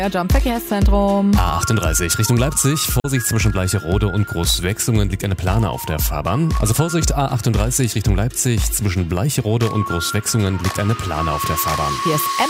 Jump Verkehrszentrum. A38 Richtung Leipzig. Vorsicht, zwischen Bleicherode und Großwechsungen liegt eine Plane auf der Fahrbahn. Also Vorsicht, A38 Richtung Leipzig. Zwischen Bleicherode und Großwechsungen liegt eine Plane auf der Fahrbahn. Hier ist